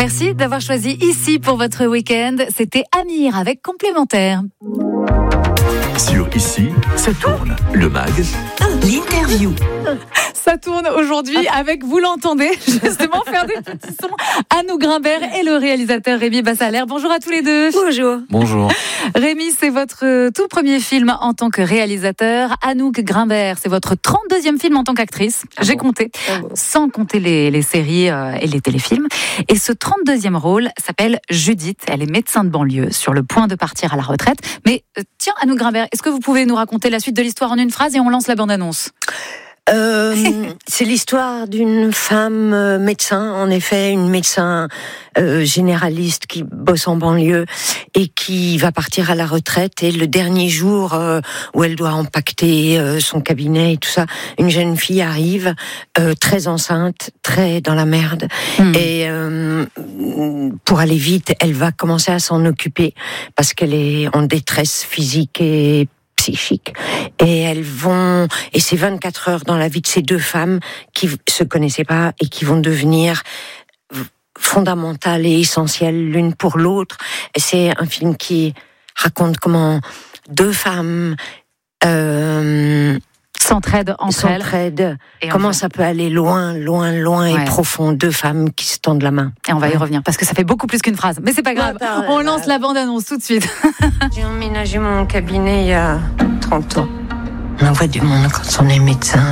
Merci d'avoir choisi Ici pour votre week-end. C'était Amir avec Complémentaire. Sur Ici, ça tourne. Le mag. L'interview. Ça tourne aujourd'hui avec, vous l'entendez, justement faire des petits sons, Anouk Grimbert et le réalisateur Rémi Bassalaire. Bonjour à tous les deux. Bonjour. Bonjour. Rémi, c'est votre tout premier film en tant que réalisateur. Anouk Grimbert, c'est votre 32e film en tant qu'actrice. J'ai compté, sans compter les séries et les téléfilms. Et ce 32e rôle s'appelle Judith. Elle est médecin de banlieue, sur le point de partir à la retraite. Mais tiens, Anouk Grimbert, est-ce que vous pouvez nous raconter la suite de l'histoire en une phrase et on lance la bande-annonce ? C'est l'histoire d'une femme médecin, en effet, une médecin généraliste qui bosse en banlieue et qui va partir à la retraite. Et le dernier jour où elle doit empaqueter son cabinet et tout ça, une jeune fille arrive, très enceinte, très dans la merde. Et pour aller vite, elle va commencer à s'en occuper parce qu'elle est en détresse physique et psychique. Et c'est 24 heures dans la vie de ces deux femmes qui se connaissaient pas et qui vont devenir fondamentales et essentielles l'une pour l'autre. Et c'est un film qui raconte comment deux femmes s'entraident entre elles. Et comment ça peut aller loin et profond. Deux femmes qui se tendent la main. Et on va y revenir, parce que ça fait beaucoup plus qu'une phrase. Mais c'est pas grave, on lance la bande-annonce tout de suite. J'ai emménagé mon cabinet il y a 30 ans. On envoie du monde quand on est médecin.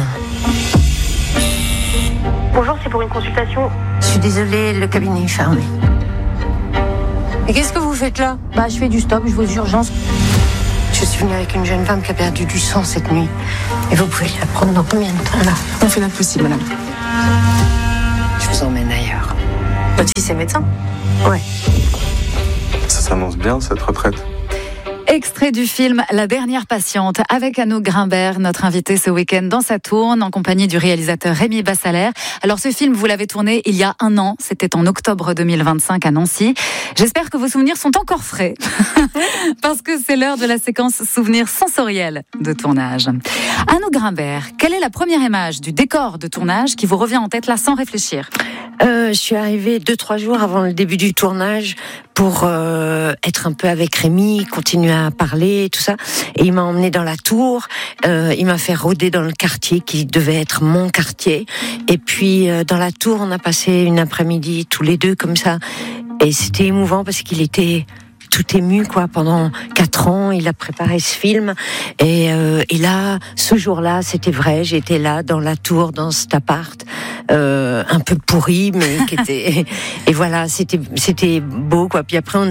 Bonjour, c'est pour une consultation. Je suis désolée, le cabinet est fermé. Et qu'est-ce que vous faites là ? Je fais du stop, je vais aux urgences. Je suis venue avec une jeune femme qui a perdu du sang cette nuit. Et vous pouvez la prendre dans combien de temps là ? On fait notre possible, madame. Je vous emmène ailleurs. Votre fils est médecin ? Ouais. Ça s'annonce bien, cette retraite. Extrait du film La dernière patiente avec Anouk Grimbert, notre invité ce week-end dans Ça tourne, en compagnie du réalisateur Rémi Bassalaire. Alors ce film, vous l'avez tourné il y a 1 an, c'était en octobre 2025 à Nancy. J'espère que vos souvenirs sont encore frais, parce que c'est l'heure de la séquence souvenirs sensoriels de tournage. Anouk Grimbert, quelle est la première image du décor de tournage qui vous revient en tête là sans réfléchir ? Je suis arrivée 2-3 jours avant le début du tournage pour être un peu avec Rémi, continuer à parler et tout ça. Et il m'a emmenée dans la tour, il m'a fait rôder dans le quartier qui devait être mon quartier. Et puis dans la tour, on a passé une après-midi tous les deux comme ça. Et c'était émouvant parce qu'il était tout ému, quoi. Pendant 4 ans, il a préparé ce film. Et là, ce jour-là, c'était vrai. J'étais là, dans la tour, dans cet appart, un peu pourri, mais qui était... Et voilà, c'était beau, quoi. Puis après,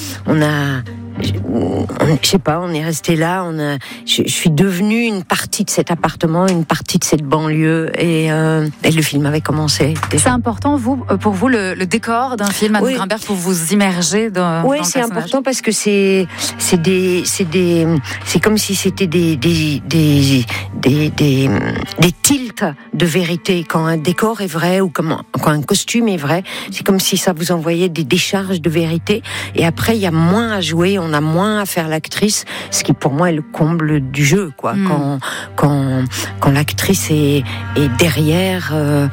je sais pas, on est resté là. Je suis devenue une partie de cet appartement, une partie de cette banlieue, et le film avait commencé. Déjà. C'est important, pour vous, le décor d'un film, Anouk Grimbert, pour vous immerger dans le personnage. Oui, c'est important parce que c'est comme si c'était des tilts de vérité. Quand un décor est vrai ou quand un costume est vrai, c'est comme si ça vous envoyait des décharges de vérité. Et après, il y a moins à jouer, on a moins à faire l'actrice, ce qui pour moi est le comble du jeu, quoi. Quand l'actrice est derrière,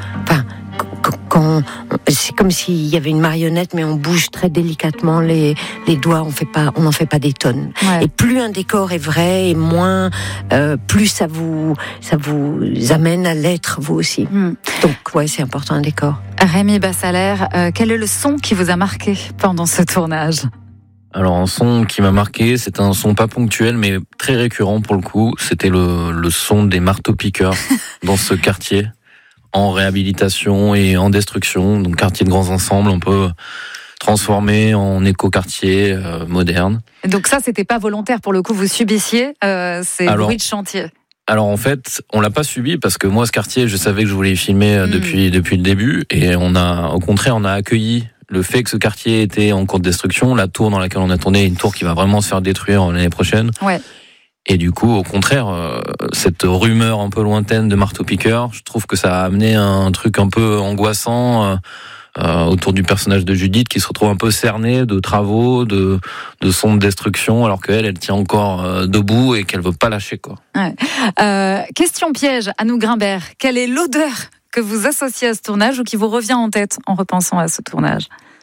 c'est comme s'il y avait une marionnette, mais on bouge très délicatement les doigts, on n'en fait pas des tonnes. Ouais. Et plus un décor est vrai, et moins, plus ça vous amène à l'être vous aussi. Donc ouais, c'est important un décor. Rémi Bassalaire, quel est le son qui vous a marqué pendant ce tournage ? Alors un son qui m'a marqué, c'est un son pas ponctuel mais très récurrent pour le coup, c'était le son des marteaux-piqueurs dans ce quartier, en réhabilitation et en destruction, donc quartier de grands ensembles un peu transformé en éco-quartier moderne. Donc ça, c'était pas volontaire pour le coup, vous subissiez ces bruits de chantier. Alors en fait, on l'a pas subi parce que moi ce quartier, je savais que je voulais y filmer depuis le début, et on a accueilli le fait que ce quartier était en cours de destruction. La tour dans laquelle on a tourné est une tour qui va vraiment se faire détruire l'année prochaine. Ouais. Et du coup, au contraire, cette rumeur un peu lointaine de marteau-piqueur, je trouve que ça a amené un truc un peu angoissant autour du personnage de Judith, qui se retrouve un peu cerné de travaux, de sons de destruction, alors qu'elle tient encore debout et qu'elle veut pas lâcher, quoi. Ouais. Question piège, Anouk Grimbert. Quelle est l'odeur que vous associez à ce tournage ou qui vous revient en tête en repensant à ce tournage ?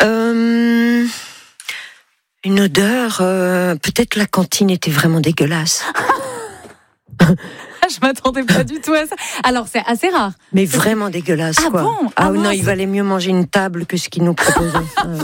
Une odeur, peut-être la cantine était vraiment dégueulasse. Je m'attendais pas du tout à ça. Alors, c'est assez rare. Mais vraiment dégueulasse, Ah quoi. bon Non, il valait mieux manger une table que ce qu'ils nous proposaient.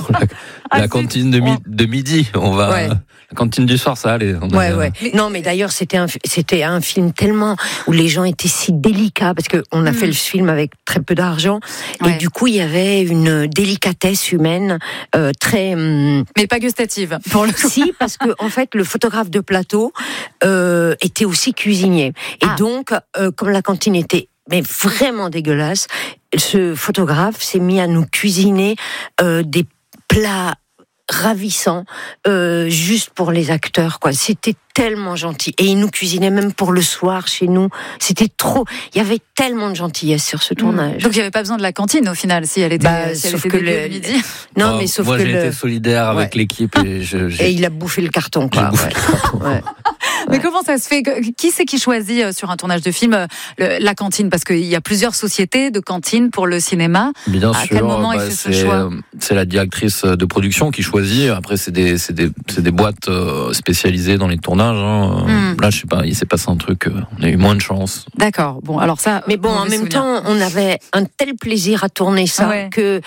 La cantine de midi, on va. Ouais. La cantine du soir, ça allait. Ouais. Non, mais d'ailleurs, c'était un film tellement où les gens étaient si délicats parce que on a fait le film avec très peu d'argent et du coup, il y avait une délicatesse humaine très. Mais pas gustative. Pour le coup. Si, parce que en fait, le photographe de plateau était aussi cuisinier et donc, comme la cantine était vraiment dégueulasse, ce photographe s'est mis à nous cuisiner des plats ravissant juste pour les acteurs, quoi. C'était tellement gentil et il nous cuisinait même pour le soir chez nous. C'était trop. Il y avait tellement de gentillesse sur ce tournage. Donc il n'y avait pas besoin de la cantine au final si elle était. Sauf que le midi. Non, mais sauf moi, que j'ai été solidaire avec l'équipe et il a bouffé le carton, quoi. Ouais. Mais comment ça se fait? Qui c'est qui choisit sur un tournage de film la cantine? Parce qu'il y a plusieurs sociétés de cantines pour le cinéma. Bien sûr. À quel moment il fait ce choix? C'est la directrice de production qui choisit. Après, c'est des boîtes spécialisées dans les tournages. Là, je sais pas, il s'est passé un truc. On a eu moins de chance. D'accord. Bon, alors ça. Mais bon, en même temps, on avait un tel plaisir à tourner ça que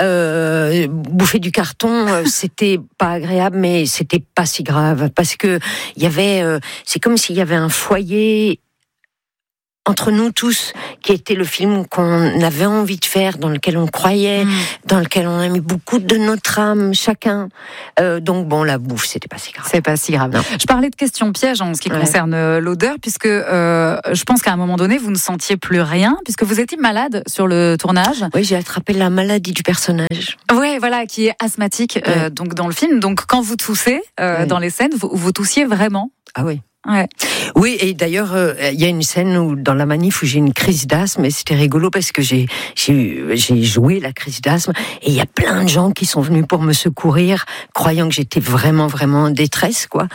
bouffer du carton, c'était pas agréable, mais c'était pas si grave parce que il y avait. C'est comme s'il y avait un foyer entre nous tous, qui était le film qu'on avait envie de faire, dans lequel on croyait, dans lequel on a mis beaucoup de notre âme, chacun. Donc bon, la bouffe, c'était pas si grave. C'est pas si grave. Non. Je parlais de questions pièges en ce qui concerne l'odeur, puisque je pense qu'à un moment donné, vous ne sentiez plus rien, puisque vous étiez malade sur le tournage. Oui, j'ai attrapé la maladie du personnage. Ouais, voilà, qui est asthmatique, donc dans le film. Donc quand vous toussez dans les scènes, vous toussiez vraiment. Ah oui. Ouais. Oui, et d'ailleurs, il y a une scène où, dans la manif où j'ai une crise d'asthme, et c'était rigolo parce que j'ai joué la crise d'asthme, et il y a plein de gens qui sont venus pour me secourir, croyant que j'étais vraiment, vraiment en détresse, quoi.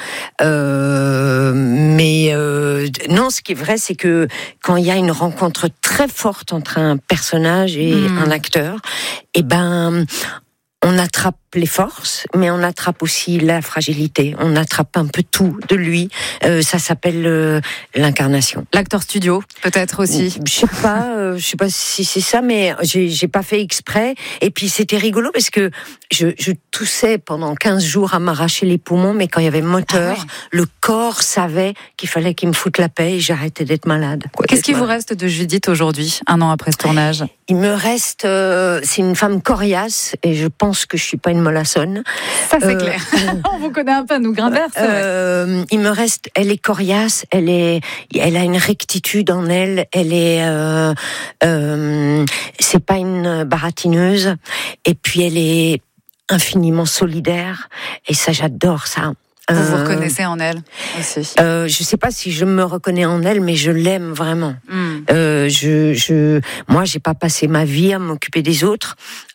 Mais non, ce qui est vrai, c'est que quand il y a une rencontre très forte entre un personnage et un acteur, et on attrape les forces, mais on attrape aussi la fragilité. On attrape un peu tout de lui. Ça s'appelle l'incarnation. L'acteur studio, peut-être aussi. Je sais pas si c'est ça, mais j'ai pas fait exprès. Et puis c'était rigolo parce que je toussais pendant 15 jours à m'arracher les poumons, mais quand il y avait moteur, le corps savait qu'il fallait qu'il me foute la paix et j'arrêtais d'être malade. Qu'est-ce qui vous reste de Judith aujourd'hui, un an après ce tournage? Il me reste, c'est une femme coriace et je pense que je suis pas une mollassonne. Ça c'est clair. On vous connaît un peu, nous, Grimbert. Il me reste, elle est coriace, elle a une rectitude en elle, c'est pas une baratineuse, et puis elle est infiniment solidaire, et ça j'adore ça. Vous vous reconnaissez en elle aussi? Je sais pas si je me reconnais en elle, mais je l'aime vraiment. Moi, j'ai pas passé ma vie à m'occuper des autres,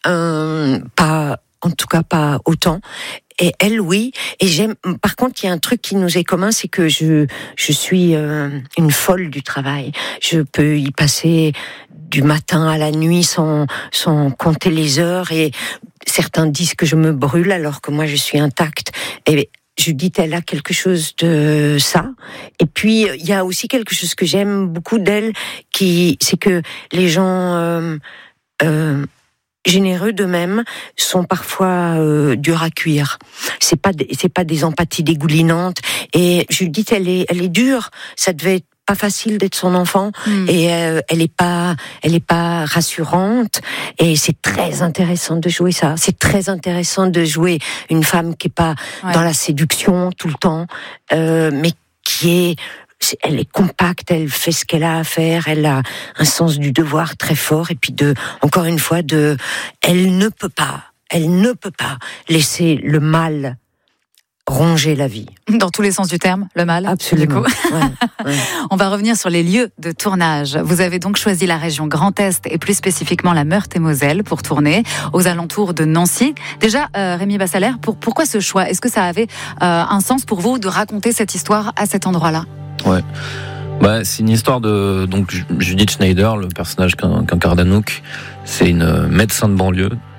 en tout cas pas autant. Et elle, oui. Et j'aime. Par contre, il y a un truc qui nous est commun, c'est que je suis une folle du travail. Je peux y passer du matin à la nuit sans compter les heures. Et certains disent que je me brûle alors que moi je suis intacte. Et Judith, elle a quelque chose de ça. Et puis, il y a aussi quelque chose que j'aime beaucoup d'elle, c'est que les gens généreux d'eux-mêmes sont parfois durs à cuire. C'est pas des empathies dégoulinantes. Et Judith, elle est dure. Ça devait être pas facile d'être son enfant, et elle est pas rassurante, et c'est très intéressant de jouer ça. C'est très intéressant de jouer une femme qui est pas dans la séduction tout le temps, mais elle est compacte, elle fait ce qu'elle a à faire, elle a un sens du devoir très fort, et puis encore une fois, elle ne peut pas laisser le mal ronger la vie. Dans tous les sens du terme, le mal. Absolument. Ouais. On va revenir sur les lieux de tournage. Vous avez donc choisi la région Grand Est et plus spécifiquement la Meurthe-et-Moselle pour tourner aux alentours de Nancy. Déjà, Rémi Bassalaire, pourquoi ce choix? Est-ce que ça avait un sens pour vous de raconter cette histoire à cet endroit-là? Ouais. C'est une histoire de Judith Schneider, le personnage qu'incarne Anouk. C'est une médecin de banlieue,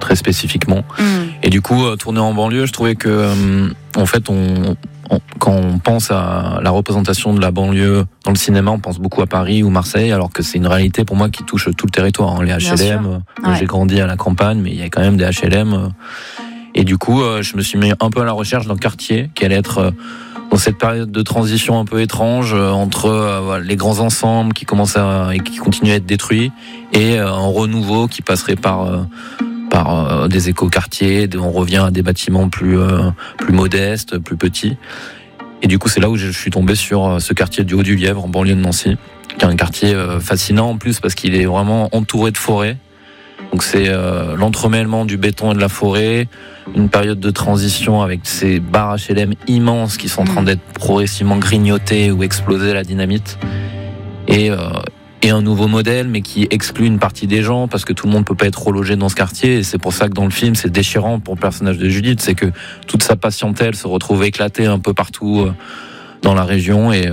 très spécifiquement. Et du coup, tourner en banlieue, je trouvais que, en fait, quand on pense à la représentation de la banlieue dans le cinéma, on pense beaucoup à Paris ou Marseille, alors que c'est une réalité pour moi qui touche tout le territoire. Les HLM, j'ai grandi à la campagne, mais il y a quand même des HLM. Et du coup, je me suis mis un peu à la recherche d'un quartier qui allait être dans cette période de transition un peu étrange entre les grands ensembles qui commencent et qui continuent à être détruits et un renouveau qui passerait par des écoquartiers, on revient à des bâtiments plus modestes, plus petits. Et du coup, c'est là où je suis tombé sur ce quartier du Haut-du-Lièvre, en banlieue de Nancy, qui est un quartier fascinant en plus parce qu'il est vraiment entouré de forêts. Donc c'est l'entremêlement du béton et de la forêt, une période de transition avec ces bars HLM immenses qui sont en train d'être progressivement grignotés ou explosés à la dynamite. Et un nouveau modèle, mais qui exclut une partie des gens, parce que tout le monde peut pas être relogé dans ce quartier, et c'est pour ça que dans le film, c'est déchirant pour le personnage de Judith, c'est que toute sa patientèle se retrouve éclatée un peu partout dans la région, et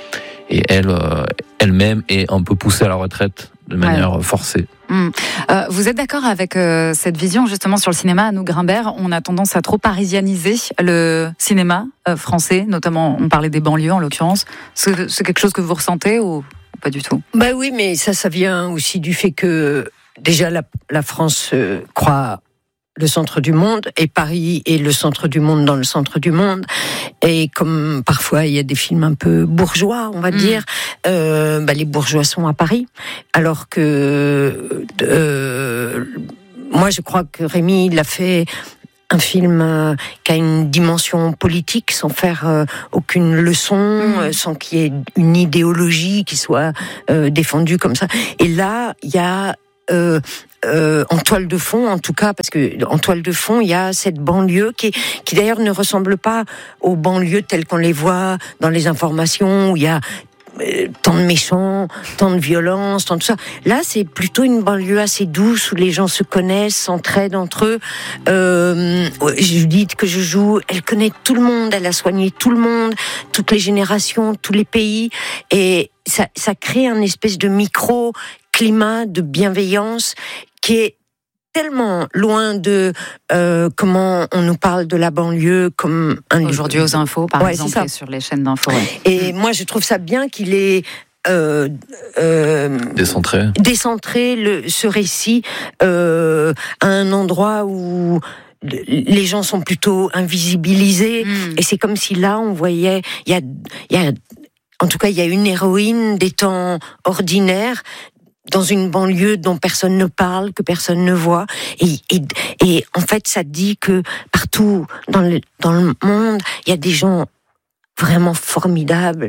elle-même est un peu poussée à la retraite de manière forcée. Vous êtes d'accord avec cette vision justement sur le cinéma, Anouk Grimbert? On a tendance à trop parisianiser le cinéma français, notamment on parlait des banlieues en l'occurrence. C'est quelque chose que vous ressentez ou pas du tout? Bah oui, mais ça vient aussi du fait que déjà la France croit le centre du monde, et Paris est le centre du monde dans le centre du monde. Et comme parfois il y a des films un peu bourgeois, on va dire, les bourgeois sont à Paris, alors que moi je crois que Rémi il a fait un film qui a une dimension politique sans faire aucune leçon, sans qu'il y ait une idéologie qui soit défendue comme ça. Et là, il y a en toile de fond, en tout cas, parce que en toile de fond, il y a cette banlieue qui d'ailleurs ne ressemble pas aux banlieues telles qu'on les voit dans les informations, où il y a tant de méchants, tant de violence, tant de ça. Là, c'est plutôt une banlieue assez douce où les gens se connaissent, s'entraident entre eux. Judith que je joue, elle connaît tout le monde, elle a soigné tout le monde, toutes les générations, tous les pays, et ça crée un espèce de micro-climat de bienveillance qui est tellement loin de comment on nous parle de la banlieue comme un... Aujourd'hui aux infos, par exemple, et sur les chaînes d'infos. Ouais. Et moi, je trouve ça bien qu'il ait décentré ce récit à un endroit où les gens sont plutôt invisibilisés. Et c'est comme si là, on voyait... En tout cas, il y a une héroïne des temps ordinaires dans une banlieue dont personne ne parle, que personne ne voit. Et en fait, ça dit que partout dans le monde, il y a des gens vraiment formidables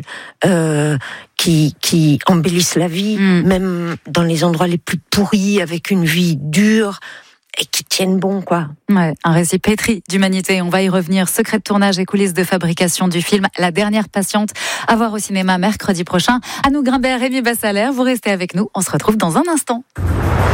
qui embellissent la vie, même dans les endroits les plus pourris, avec une vie dure, et qui tiennent bon, quoi. Ouais, un récit pétri d'humanité. On va y revenir. Secret de tournage et coulisses de fabrication du film La Dernière Patiente, à voir au cinéma mercredi prochain. Anouk Grimbert, Rémi Bassalaire, vous restez avec nous. On se retrouve dans un instant.